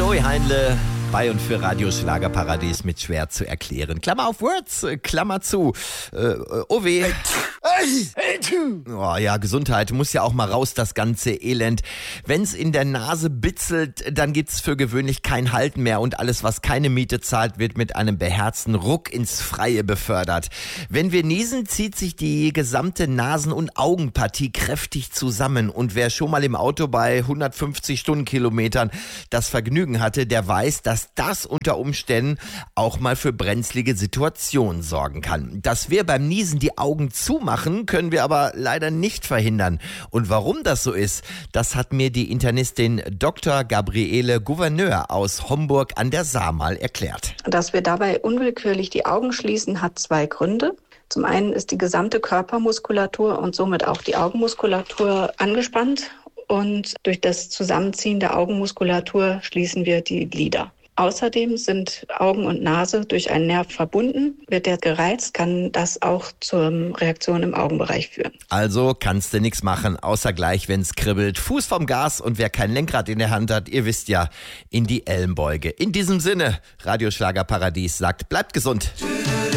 Joey Heinle bei und für Radio Schlagerparadies mit schwer zu erklären. Klammer auf Words, Klammer zu. Oh weh. Oh ja, Gesundheit muss ja auch mal raus, das ganze Elend. Wenn's in der Nase bitzelt, dann gibt's für gewöhnlich kein Halten mehr und alles, was keine Miete zahlt, wird mit einem beherzten Ruck ins Freie befördert. Wenn wir niesen, zieht sich die gesamte Nasen- und Augenpartie kräftig zusammen und wer schon mal im Auto bei 150 Stundenkilometern das Vergnügen hatte, der weiß, dass das unter Umständen auch mal für brenzlige Situationen sorgen kann. Dass wir beim Niesen die Augen zumachen, können wir aber leider nicht verhindern. Und warum das so ist, das hat mir die Internistin Dr. Gabriele Gouverneur aus Homburg an der Saar mal erklärt. Dass wir dabei unwillkürlich die Augen schließen, hat zwei Gründe. Zum einen ist die gesamte Körpermuskulatur und somit auch die Augenmuskulatur angespannt und durch das Zusammenziehen der Augenmuskulatur schließen wir die Lider. Außerdem sind Augen und Nase durch einen Nerv verbunden. Wird der gereizt, kann das auch zur Reaktion im Augenbereich führen. Also kannst du nichts machen, außer gleich, wenn's kribbelt. Fuß vom Gas und wer kein Lenkrad in der Hand hat, ihr wisst ja, in die Ellenbeuge. In diesem Sinne, Radio Schlagerparadies sagt, bleibt gesund.